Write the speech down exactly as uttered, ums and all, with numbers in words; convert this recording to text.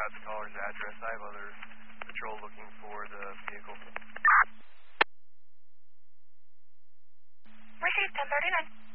got the caller's address. I have other patrol looking for the vehicle. Received ten thirty-nine.